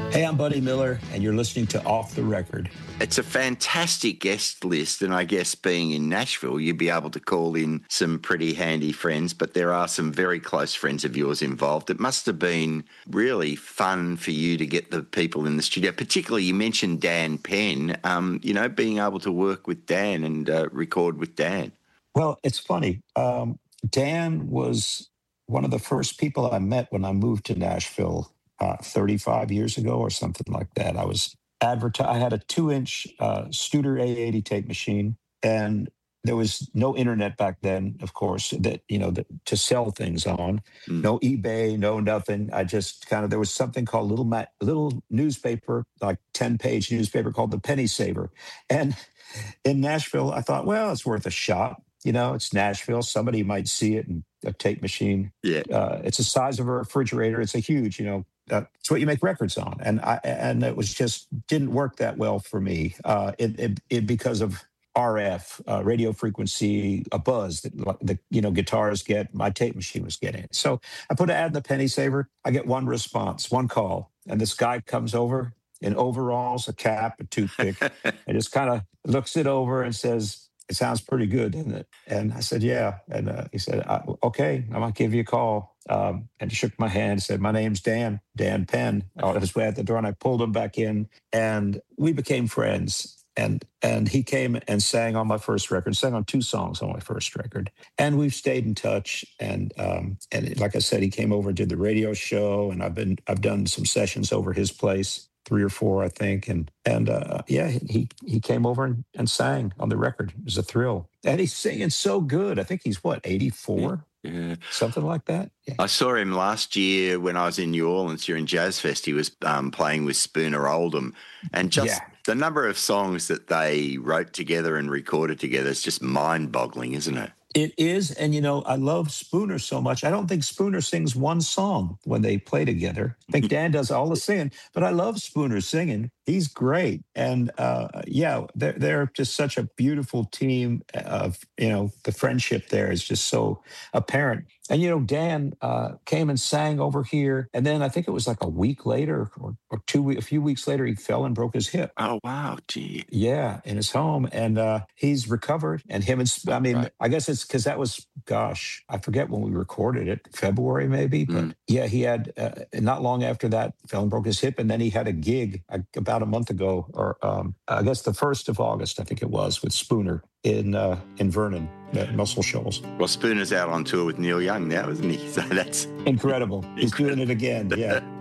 Hey, I'm Buddy Miller, and you're listening to Off the Record. It's a fantastic guest list, and I guess being in Nashville, you'd be able to call in some pretty handy friends, but there are some very close friends of yours involved. It must have been really fun for you to get the people in the studio, particularly you mentioned Dan Penn, being able to work with Dan and record with Dan. Well, it's funny. Dan was one of the first people I met when I moved to Nashville 35 years ago or something like that. I was I had a 2-inch Studer A80 tape machine, and there was no internet back then, of course, to sell things on. No eBay, no nothing. I just there was something called little newspaper, like 10-page newspaper called the Penny Saver. And in Nashville, I thought, well, it's worth a shot. It's Nashville. Somebody might see it in a tape machine. Yeah. It's the size of a refrigerator. It's a huge, it's what you make records on. And it was just didn't work that well for me. It because of RF, radio frequency, a buzz that the guitars get, my tape machine was getting it. So I put an ad in the Penny Saver. I get one response, one call. And this guy comes over in overalls, a cap, a toothpick, and just kind of looks it over and says, "It sounds pretty good, doesn't it?" And I said, "Yeah." And he said, "Okay, I'm going to give you a call." And he shook my hand and said, "My name's Dan Penn." On his way out the door, and I pulled him back in, and we became friends. And he came and sang on my first record, sang on 2 songs on my first record. And we've stayed in touch. And like I said, he came over and did the radio show, and I've done some sessions over his place. 3 or 4, I think. And he came over and sang on the record. It was a thrill. And he's singing so good. I think he's 84? Yeah. Something like that. Yeah. I saw him last year when I was in New Orleans during Jazz Fest. He was playing with Spooner Oldham. And just the number of songs that they wrote together and recorded together is just mind-boggling, isn't it? It is. And, I love Spooner so much. I don't think Spooner sings one song when they play together. I think Dan does all the singing, but I love Spooner singing. He's great. And, they're just such a beautiful team of, the friendship there is just so apparent. And, Dan came and sang over here. And then I think it was like a week later or a few weeks later, he fell and broke his hip. Oh, wow. Gee. Yeah, in his home. And he's recovered. And right. I guess it's because that was, I forget when we recorded it, February maybe. But yeah, he had, not long after that, fell and broke his hip. And then he had a gig about a month ago, or I guess the 1st of August, I think it was, with Spooner in Vernon, at Muscle Shoals. Well, Spooner's out on tour with Neil Young now, isn't he? So that's incredible. He's doing it again. Yeah.